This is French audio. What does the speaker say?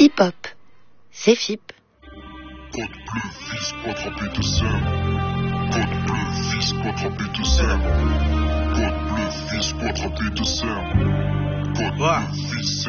Hip-hop, c'est FIP. Code bleu, fils, quadruplé de sœur. Code bleu, fils, quadruplé de sœur. Code bleu, fils, quadruplé de sœur. Code bleu, fils,